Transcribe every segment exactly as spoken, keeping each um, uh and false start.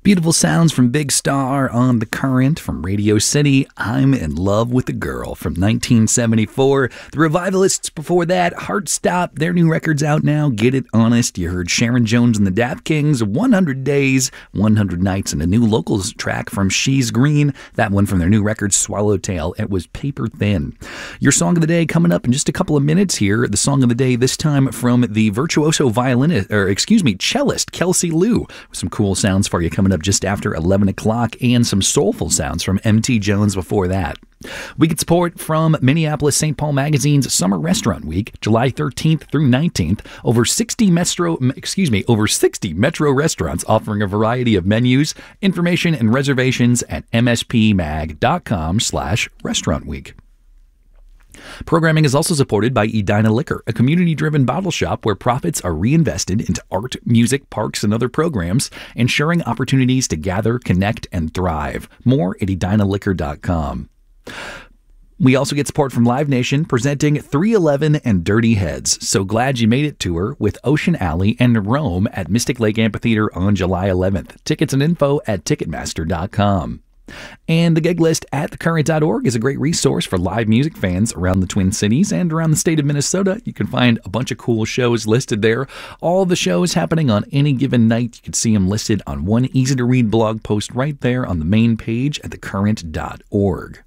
Beautiful sounds from Big Star on The Current from Radio City. I'm in Love with a Girl from nineteen seventy-four. The Revivalists before that, Heart Stop. Their new record's out now. Get It Honest. You heard Sharon Jones and the Dap Kings, one hundred days, one hundred nights, and a new locals track from She's Green. That one from their new record, Swallowtail. It was Paper Thin. Your song of the day coming up in just a couple of minutes here. The song of the day this time from the virtuoso violinist, or excuse me, cellist Kelsey Lou. With some cool sounds for you coming up just after eleven o'clock, and some soulful sounds from M T Jones before that. We get support from Minneapolis Saint Paul Magazine's Summer Restaurant Week, July thirteenth through nineteenth. Over sixty metro, excuse me, over sixty metro restaurants offering a variety of menus. Information and reservations at mspmag.com slash restaurant week. Programming is also supported by Edina Liquor, a community-driven bottle shop where profits are reinvested into art, music, parks, and other programs, ensuring opportunities to gather, connect, and thrive. More at edina liquor dot com. We also get support from Live Nation presenting three eleven and Dirty Heads. So glad you made it tour with Ocean Alley and Rome at Mystic Lake Amphitheater on July eleventh. Tickets and info at ticketmaster dot com. And the gig list at the current dot org is a great resource for live music fans around the Twin Cities and around the state of Minnesota. You can find a bunch of cool shows listed there. All the shows happening on any given night. You can see them listed on one easy-to-read blog post right there on the main page at the current dot org.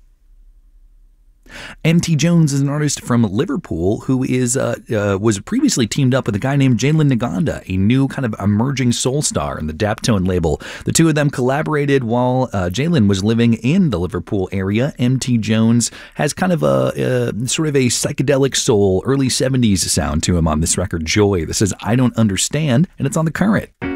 M T Jones is an artist from Liverpool who is uh, uh, was previously teamed up with a guy named Jalen Naganda, a new kind of emerging soul star in the Daptone label. The two of them collaborated while uh, Jalen was living in the Liverpool area. M T Jones has kind of a, a sort of a psychedelic soul, early seventies sound to him on this record, Joy. This is I Don't Understand, and it's on The Current.